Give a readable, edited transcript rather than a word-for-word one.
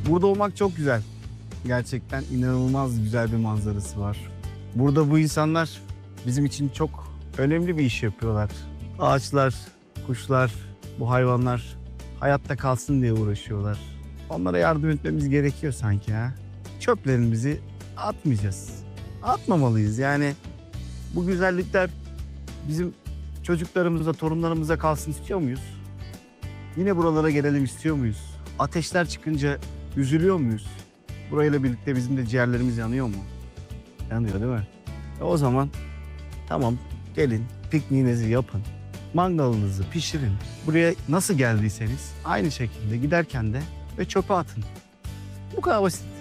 Burada olmak çok güzel. Gerçekten inanılmaz güzel bir manzarası var. Burada bu insanlar bizim için çok önemli bir iş yapıyorlar. Ağaçlar, kuşlar, bu hayvanlar hayatta kalsın diye uğraşıyorlar. Onlara yardım etmemiz gerekiyor sanki ha. Çöplerimizi atmayacağız. Atmamalıyız yani. Bu güzellikler bizim çocuklarımıza, torunlarımıza kalsın istiyor muyuz? Yine buralara gelelim istiyor muyuz? Ateşler çıkınca üzülüyor muyuz? Burayla birlikte bizim de ciğerlerimiz yanıyor mu? Yanıyor değil mi? O zaman tamam, gelin pikniğinizi yapın. Mangalınızı pişirin. Buraya nasıl geldiyseniz aynı şekilde giderken de ve çöpe atın. Bu kadar basit.